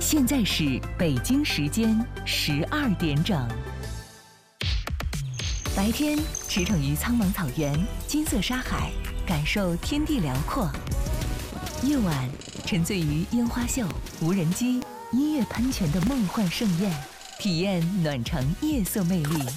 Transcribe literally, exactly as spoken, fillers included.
现在是北京时间十二点整。白天驰骋于苍茫草原、金色沙海，感受天地辽阔；夜晚沉醉于烟花秀、无人机、音乐喷泉的梦幻盛宴，体验暖城夜色魅力。